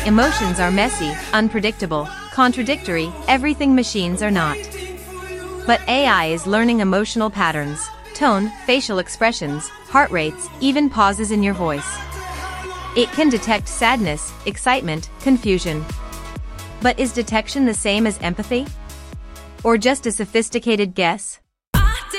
Emotions are messy, unpredictable, contradictory, everything machines are not. But AI is learning emotional patterns, tone, facial expressions, heart rates, even pauses in your voice. It can detect sadness, excitement, confusion. But is detection the same as empathy? Or just a sophisticated guess?